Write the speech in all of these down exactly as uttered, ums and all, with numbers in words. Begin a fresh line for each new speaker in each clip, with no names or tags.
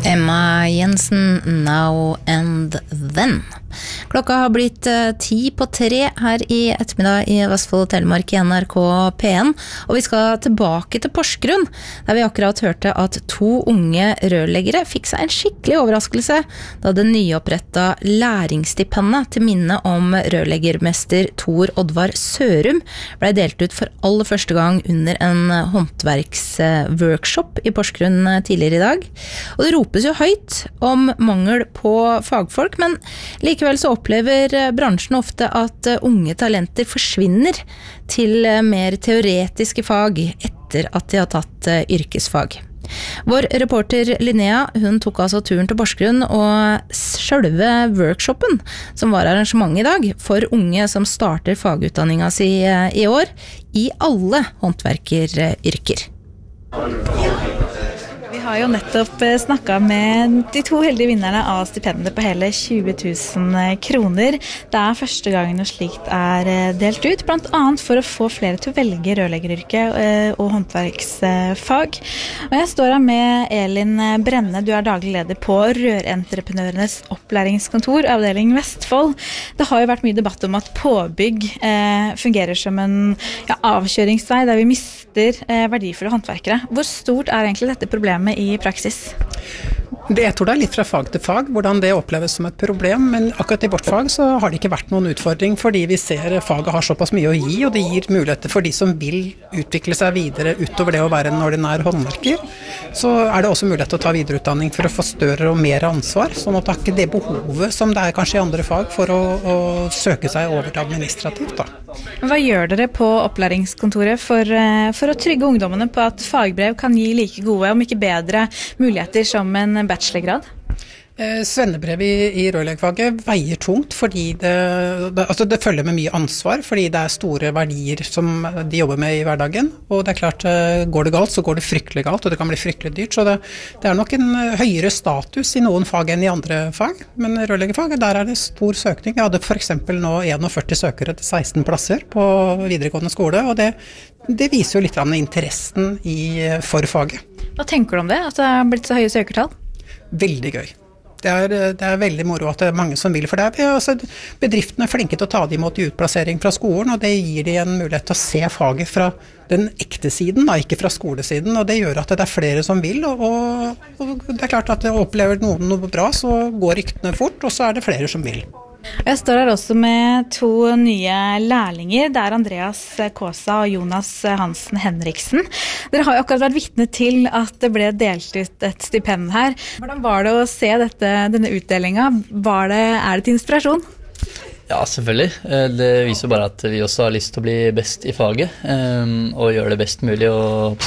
Emma Jensen, Now and Then. Klokka har blitt uh, ti på tre her i ettermiddag i Vestfold og Telemark i N R K P en, og vi skal tilbake til Porsgrunn, der vi akkurat hørte at to unge rørleggere fikk seg en skikkelig overraskelse da det nyopprettet læringsstipendet til minne om rørleggermester Tor Oddvar Sørum ble delt ut for aller første gang under en håndverksworkshop i Porsgrunn tidligere i dag. Og det ropes jo høyt om mangel på fagfolk, men likevel så opplever bransjen ofte at unge talenter forsvinner til mer teoretiske fag etter at de har tatt yrkesfag. Vår reporter Linnea, hun tok altså turen til Porsgrunn, og selve workshopen som var arrangementet i dag for unge som starter fagutdanninga si i år i alle håndverkeryrker.
Vi har jo nettopp snakket med de to heldige vinnerne av stipendet på hele tjue tusen kroner. Det er første gang noe slikt er delt ut, blant annet for å få flere til å velge rørleggeryrke og håndverksfag. Og jeg står her med Elin Brenne, du er daglig leder på Rørentreprenørenes opplæringskontor, avdeling Vestfold. Det har jo vært mye debatt om at påbygg eh, fungerer som en ja, avkjøringsvei der vi mister eh, verdifulle håndverkere. Hvor stort er egentlig dette problemet i praksis?
Det, jeg tror det er litt fra fag til fag, hvordan det oppleves som et problem, men akkurat i vårt fag så har det ikke vært noen utfordring, fordi vi ser faget har såpass mye å gi, og det gir muligheter for de som vil utvikle seg videre utover det å være en ordinær håndverker. Så er det også mulighet til å ta videreutdanning for å få større og mer ansvar, sånn at det er ikke det behovet som det er kanskje i andre fag for å, å søke seg over til administrativt da.
Men hva gjør dere på opplæringskontoret for, for å trygge ungdommene på at fagbrev kan gi like gode, om ikke bedre, muligheter som en bachelorgrad?
Eh, Svennebrev i, i rørleggerfaget veier tungt fordi det, det, altså det følger med mye ansvar, fordi det er store verdier som de jobber med i hverdagen, og det er klart, går det galt så går det fryktelig galt, og det kan bli fryktelig dyrt, så det, det er nok en høyere status i noen fag enn i andre fag, men rørleggerfaget, der er det stor søkning. Jeg hadde for eksempel nå førtién søkere til seksten plasser på videregående skole, og det, det viser jo litt av interessen i, for faget.
Hva tenker du om det, at det har blitt så høye søkertall?
Veldig gøy. Det er, det er veldig moro at det er mange som vil, for det er, altså, bedriftene er flinke til å ta de imot i utplassering fra skolen, og det gir de en mulighet til å se faget fra den ekte siden, da, ikke fra skolesiden, og det gjør at det er flere som vil, og, og, og det er klart at det opplever noen noe bra, så går ryktene fort, og så er det flere som vil.
Jeg står her også med to nye lærlinger. Det er Andreas Kåsa og Jonas Hansen Henriksen. Dere har jo akkurat vært vitne til at det ble delt ut et stipend her. Hvordan var det å se dette, denne utdelingen? Var det, er det til inspirasjon?
Ja, selvfølgelig. Det viser bare at vi også har lyst til å bli best i faget, og gjøre det best mulig, og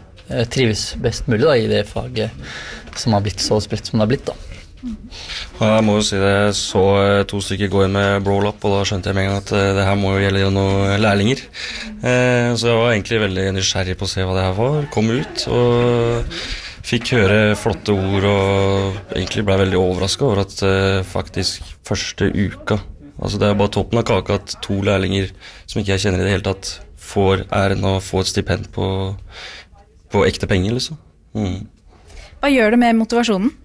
trives best mulig da, i det faget som har blitt så spredt som det har blitt da.
Ja, jeg må jo si det, jeg så to stykker gå inn med blow-up, og da skjønte jeg med en gang at det her må jo gjelde noen lærlinger. Eh, så jeg var egentlig veldig nysgjerrig på å se hva det her var, kom ut og fikk høre flotte ord, og egentlig ble veldig overrasket over at eh, faktisk første uka, altså det er bare toppen av kaka at to lærlinger som ikke jeg kjenner i det hele tatt, får æren å få et stipend på, på ekte penger, liksom. Mm.
Hva gjør det med motivasjonen?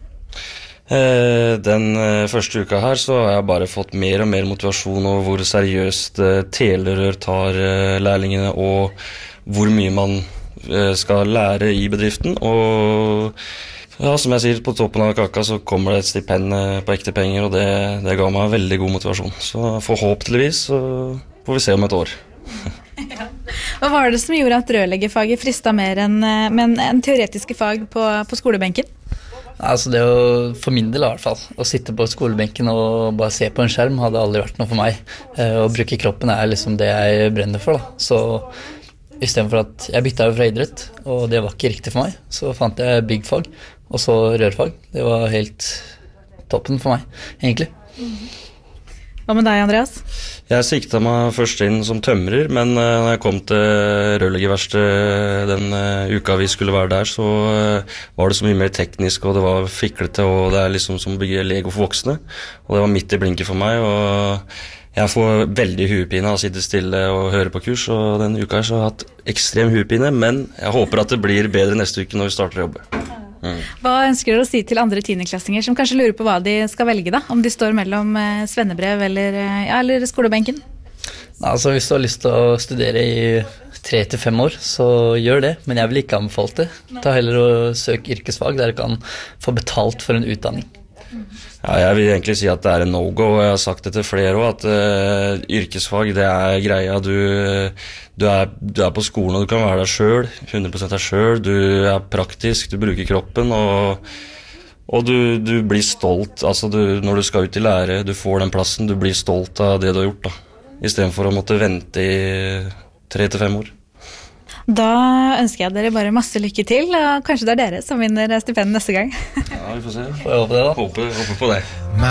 Den første uka her så har jeg bare fått mer og mer motivasjon over hvor seriøst Telerør tar lærlingene og hvor mye man skal lære i bedriften, og ja, som jeg sier, på toppen av kaka så kommer det et stipend på ekte penger, og det, det ga meg veldig god motivasjon, så forhåpentligvis så får vi se om et år.
Ja. Hva var det som gjorde at rørleggerfaget fristet mer enn, men enn teoretiske fag på, på skolebenken?
Altså det å, for min del i hvert fall, å sitte på skolebenken og bare se på en skjerm hadde aldri vært noe for meg. Å bruke kroppen er liksom det jeg brenner for da. Så i stedet for at jeg byttet over fra idrett, og det var ikke riktig for meg, så fant jeg byggfag, og så rørfag. Det var helt toppen for meg, egentlig.
Hva med deg, Andreas?
Jeg siktet meg først inn som tømrer, men uh, når jeg kom til rørleggerverkstedet den uh, uka vi skulle være der, så uh, var det så mye mer teknisk, og det var fiklete, og det er liksom som å bygge Lego for voksne. Og det var midt i blinket for meg, og jeg får veldig huepine av å sitte stille og høre på kurs, og denne uka her så har jeg hatt ekstrem huepine, men jeg håper at det blir bedre neste uke når vi starter å jobbe. Mm.
Hva ønsker dere å si til andre tiendeklassinger som kanskje lurer på hva de skal velge da? Om de står mellom eh, svennebrev eller, eh, ja, eller skolebenken?
Altså, hvis du har lyst til å studere i tre til fem år, så gjør det, men jeg vil ikke anbefale det. Ta heller og søk yrkesfag der du kan få betalt for en utdanning.
Ja, jeg vil egentlig si at det er en no-go, og jeg har sagt det til flere også, at uh, yrkesfag, det er greia. Du, du, er, du er på skolen, og du kan være deg selv, hundre prosent deg selv, du er praktisk, du bruker kroppen, og, og du, du blir stolt. Altså, du, når du skal ut i lære, du får den plassen, du blir stolt av det du har gjort, da. I stedet for å måtte vente i tre til fem år.
Da ønsker jeg dere bare masse lykke til, og kanskje det er dere som vinner stipend neste gang.
Ja, vi får se.
Får jeg håpe det da.
Håper, håper på det.